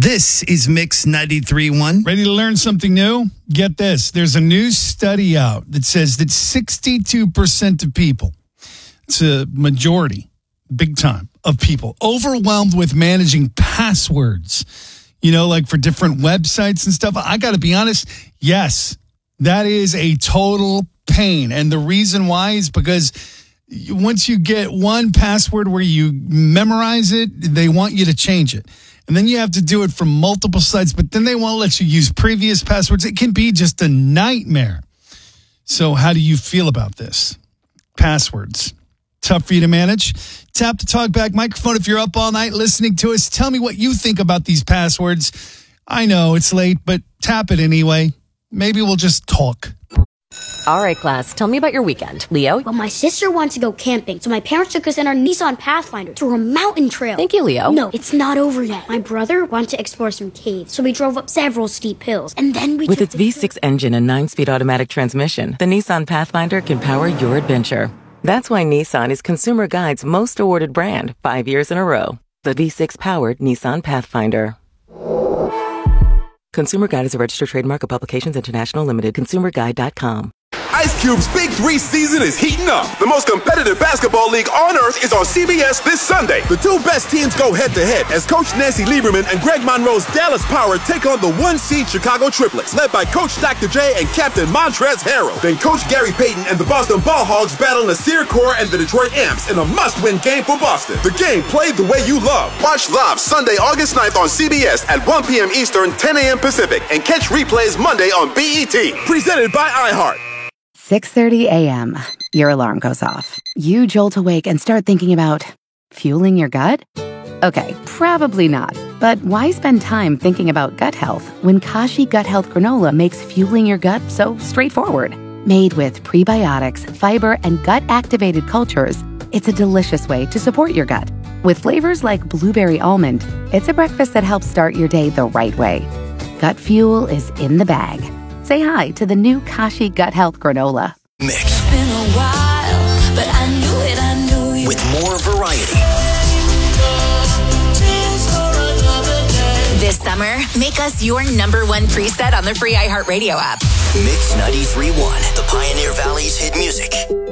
This is Mix 93.1. Ready to learn something new? Get this. There's a new study out that says that 62% of people, it's a majority, big time, of people, overwhelmed with managing passwords, like for different websites and stuff. I got to be honest, yes, that is a total pain. And the reason why is because once you get one password where you memorize it, they want you to change it. And then you have to do it from multiple sites, but then they won't let you use previous passwords. It can be just a nightmare. So how do you feel about this? Passwords. Tough for you to manage? Tap the TalkBack microphone if you're up all night listening to us. Tell me what you think about these passwords. I know it's late, but tap it anyway. Maybe we'll just talk. All right, class, tell me about your weekend. Leo? Well, my sister wants to go camping, so my parents took us in our Nissan Pathfinder through a mountain trail. Thank you, Leo. No, it's not over yet. My brother wanted to explore some caves, so we drove up several steep hills, and then we With its V6 engine and 9-speed automatic transmission, the Nissan Pathfinder can power your adventure. That's why Nissan is Consumer Guide's most awarded brand 5 years in a row. The V6-powered Nissan Pathfinder. Consumer Guide is a registered trademark of Publications International Limited. ConsumerGuide.com. Ice Cube's Big 3 season is heating up. The most competitive basketball league on earth is on CBS this Sunday. The two best teams go head-to-head as Coach Nancy Lieberman and Greg Monroe's Dallas Power take on the one-seed Chicago Triplets, led by Coach Dr. J and Captain Montrezl Harrell. Then Coach Gary Payton and the Boston Ball Hogs battle Nasir Kaur and the Detroit Amps in a must-win game for Boston. The game played the way you love. Watch live Sunday, August 9th on CBS at 1 p.m. Eastern, 10 a.m. Pacific, and catch replays Monday on BET. Presented by iHeart. 6:30 a.m. Your alarm goes off. You jolt awake and start thinking about fueling your gut? Okay, probably not. But why spend time thinking about gut health when Kashi Gut Health Granola makes fueling your gut so straightforward? Made with prebiotics, fiber, and gut-activated cultures, it's a delicious way to support your gut. With flavors like blueberry almond, it's a breakfast that helps start your day the right way. Gut fuel is in the bag. Say hi to the new Kashi Gut Health Granola. Mix. It's been a while, but I knew it. With more variety. This summer, make us your number one preset on the free iHeartRadio app. Mix 93.1, the Pioneer Valley's hit music.